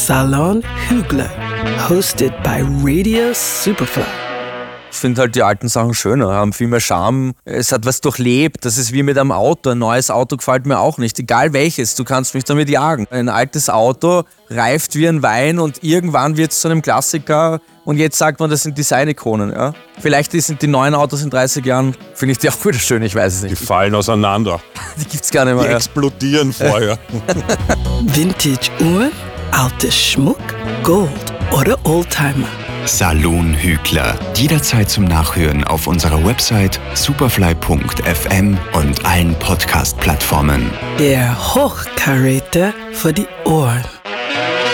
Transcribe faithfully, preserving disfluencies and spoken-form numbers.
Salon Hügler, hosted by Radio Superfly. Ich finde halt die alten Sachen schöner, haben viel mehr Charme. Es hat was durchlebt. Das ist wie mit einem Auto. Ein neues Auto gefällt mir auch nicht. Egal welches, du kannst mich damit jagen. Ein altes Auto reift wie ein Wein und irgendwann wird es zu einem Klassiker. Und jetzt sagt man, das sind Design-Ikonen. Ja? Vielleicht sind die neuen Autos in dreißig Jahren, finde ich die auch wieder schön, ich weiß es nicht. Die fallen auseinander. Die gibt's gar nicht mehr. Die Ja. explodieren vorher. Vintage-Uhren, alter Schmuck, Gold oder Oldtimer. Salon Hügler. Jederzeit zum Nachhören auf unserer Website superfly punkt f m und allen Podcast-Plattformen. Der Hochkaräter für die Ohren.